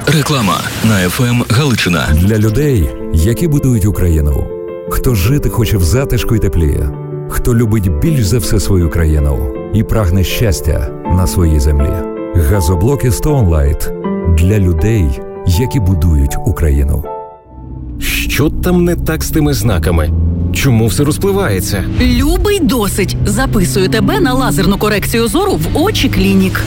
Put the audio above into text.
Реклама на FM Галичина. Для людей, які будують Україну. Хто жити хоче в затишку й теплі. Хто любить більш за все свою країну і прагне щастя на своїй землі. Газоблоки Stoneline для людей, які будують Україну. Що там не так з тими знаками? Чому все розпливається? Любий, досить. Записую тебе на лазерну корекцію зору в очі клінік.